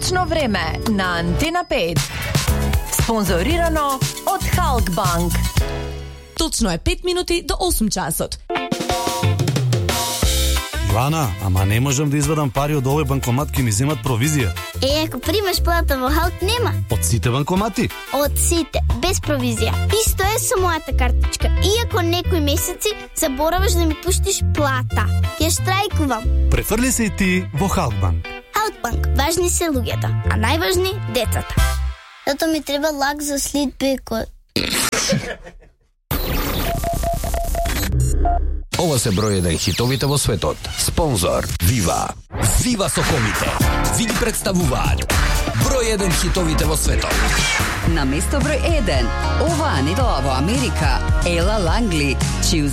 Точно време на Антена 5. Спонзорирано од Халкбанк. Точно е 5 минути до 8 часот. Ивана, ама не можам да извадам пари од овој банкомат, ки ми земат провизија. Ако примаш плата во Халк, нема. Од сите банкомати? Од сите, без провизија. Исто е со мојата картичка. Иако некои месеци забораваш да ми пуштиш плата. Ја штрајкувам. Префрли се и ти во Халкбанк. Халкбанк, важни се луѓето, а најважни децата. Зато ми треба лак за слитбеко. Ова се број 1 хитовите во светот. Спонзор Вива. Вива соковите. Ви ги представуваат број 1 хитовите во светот. На место број 1, оваа недела во Америка, Ела Лангли, Choose